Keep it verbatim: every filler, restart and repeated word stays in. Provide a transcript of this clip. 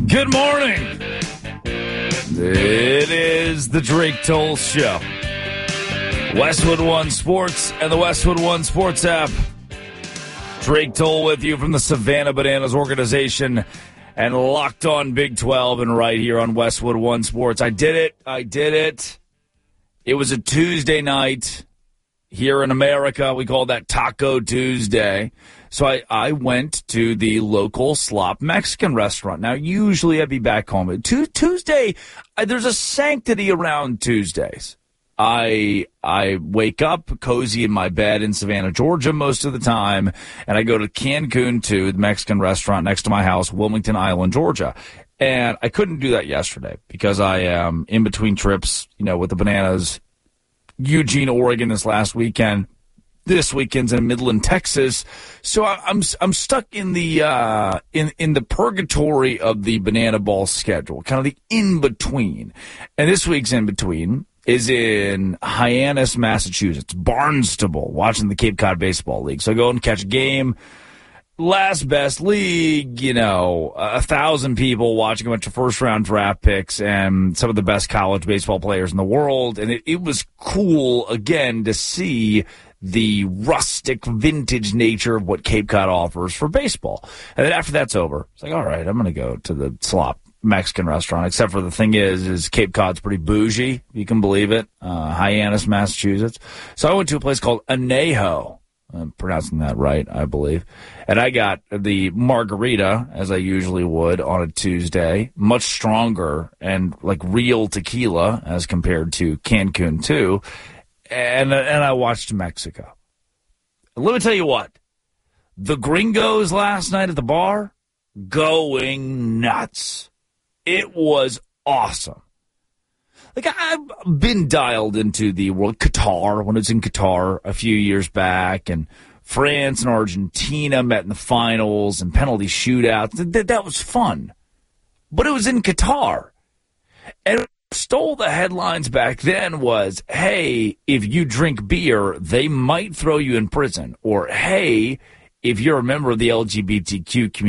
Good morning. It is the Drake Toll Show. Westwood One Sports and the Westwood One Sports app. Drake Toll with you from the Savannah Bananas organization and Locked On Big twelve and right here on Westwood One Sports. I did it. I did it. It was a Tuesday night here in America. We call that Taco Tuesday. So I, I went to the local Slop Mexican restaurant. Now, usually I'd be back home. Tuesday, there's a sanctity around Tuesdays. I I wake up cozy in my bed in Savannah, Georgia most of the time, and I go to Cancun to the Mexican restaurant next to my house, Wilmington Island, Georgia. And I couldn't do that yesterday because I am in between trips, you know, with the Bananas, Eugene, Oregon this last weekend. This weekend's in Midland, Texas, so I'm I'm stuck in the uh, in in the purgatory of the Banana Ball schedule, kind of the in between. And this week's in between is in Hyannis, Massachusetts, Barnstable, watching the Cape Cod Baseball League. So I go and catch a game. Last best league, you know, a thousand people watching a bunch of first round draft picks and some of the best college baseball players in the world, and it, it was cool again to see the rustic, vintage nature of what Cape Cod offers for baseball. And then after that's over, it's like, all right, I'm going to go to the Slop Mexican restaurant, except for the thing is, is Cape Cod's pretty bougie, if you can believe it, uh, Hyannis, Massachusetts. So I went to a place called Anejo. I'm pronouncing that right, I believe. And I got the margarita, as I usually would on a Tuesday, much stronger and like real tequila as compared to Cancun too. And and I watched Mexico. Let me tell you what. The gringos last night at the bar, going nuts. It was awesome. Like, I've been dialed into the world. Qatar, when it was in Qatar a few years back, and France and Argentina met in the finals and penalty shootouts. That, that was fun. But it was in Qatar. And stole the headlines back then was, hey, if you drink beer, they might throw you in prison. Or, hey, if you're a member of the L G B T Q community,